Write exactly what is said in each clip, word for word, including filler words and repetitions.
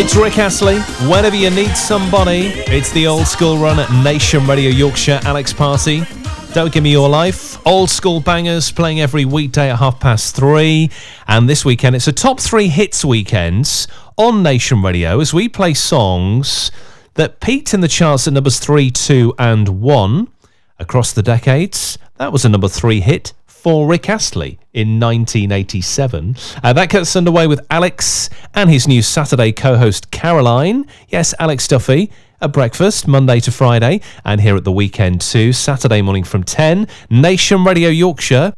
It's Rick Astley. Whenever you need somebody, it's the old school run at Nation Radio Yorkshire. Alex Party. Don't Give Me Your Life. Old school bangers playing every weekday at half past three. And this weekend, it's a top three hits weekend on Nation Radio as we play songs that peaked in the charts at numbers three, two, and one across the decades. That was a number three hit for Rick Astley in nineteen eighty-seven. Uh, that gets underway with Alex and his new Saturday co-host Caroline. Yes, Alex Duffy at breakfast, Monday to Friday, and here at the weekend too, Saturday morning from ten. Nation Radio Yorkshire.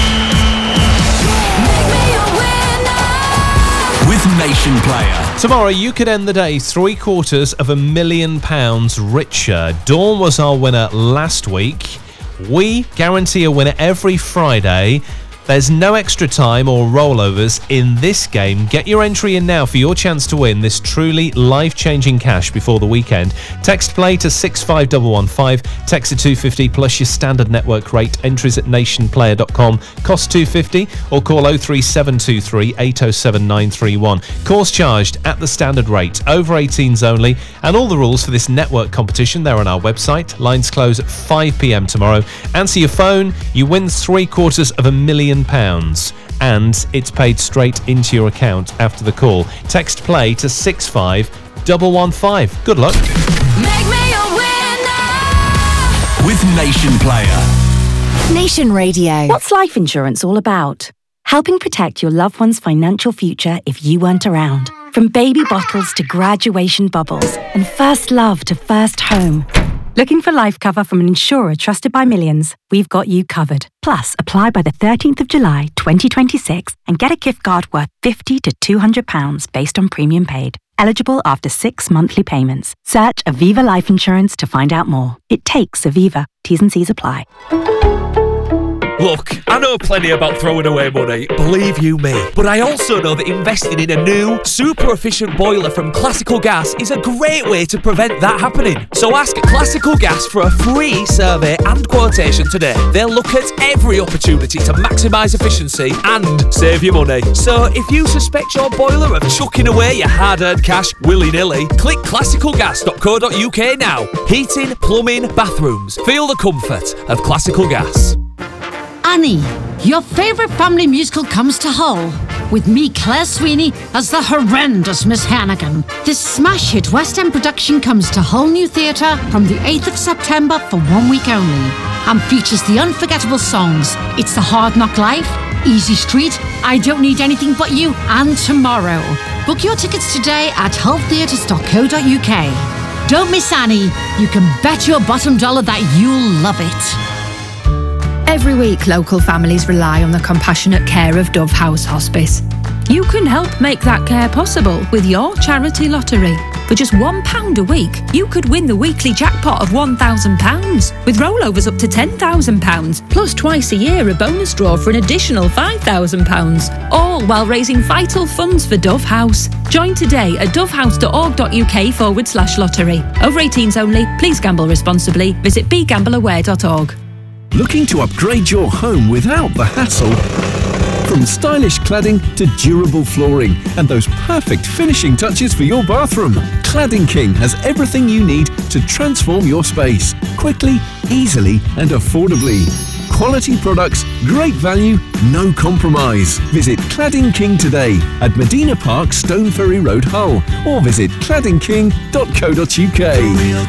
With Nation Player. Tomorrow you could end the day three quarters of a million pounds richer. Dawn was our winner last week. We guarantee a winner every Friday. There's no extra time or rollovers in this game. Get your entry in now for your chance to win this truly life-changing cash before the weekend. Text play to six five one one five. Text to two fifty plus your standard network rate. Entries at nation player dot com. Cost two fifty or call oh three seven two three eight oh seven nine three one. Calls charged at the standard rate. Over eighteens only. And all the rules for this network competition, they're on our website. Lines close at five p.m. tomorrow. Answer your phone. You win three quarters of a million pounds, and it's paid straight into your account after the call. Text play to six five one one five. Good luck. Make me a winner with Nation Player. Nation Radio. What's life insurance all about? Helping protect your loved one's financial future if you weren't around. From baby bottles to graduation bubbles, and first love to first home. Looking for life cover from an insurer trusted by millions? We've got you covered. Plus, apply by the thirteenth of July twenty twenty-six and get a gift card worth fifty to two hundred pounds based on premium paid. Eligible after six monthly payments. Search Aviva Life Insurance to find out more. It takes Aviva. T's and C's apply. Look, I know plenty about throwing away money, believe you me. But I also know that investing in a new, super efficient boiler from Classical Gas is a great way to prevent that happening. So ask Classical Gas for a free survey and quotation today. They'll look at every opportunity to maximise efficiency and save you money. So if you suspect your boiler of chucking away your hard-earned cash willy-nilly, click classical gas dot co dot uk now. Heating, plumbing, bathrooms. Feel the comfort of Classical Gas. Annie, your favourite family musical comes to Hull, with me, Claire Sweeney, as the horrendous Miss Hannigan. This smash hit West End production comes to Hull New Theatre from the eighth of September for one week only, and features the unforgettable songs It's the Hard Knock Life, Easy Street, I Don't Need Anything But You, and Tomorrow. Book your tickets today at hull theatres dot co dot uk. Don't miss Annie. You can bet your bottom dollar that you'll love it. Every week, local families rely on the compassionate care of Dove House Hospice. You can help make that care possible with your charity lottery. For just one pound a week, you could win the weekly jackpot of one thousand pounds, with rollovers up to ten thousand pounds, plus twice a year a bonus draw for an additional five thousand pounds, all while raising vital funds for Dove House. Join today at dovehouse dot org dot uk forward slash lottery. Over eighteens only, please gamble responsibly. Visit be gamble aware dot org. Looking to upgrade your home without the hassle? From stylish cladding to durable flooring and those perfect finishing touches for your bathroom, Cladding King has everything you need to transform your space quickly, easily and affordably. Quality products, great value, no compromise. Visit Cladding King today at Medina Park, Stone Ferry Road, Hull, or visit cladding king dot co dot uk.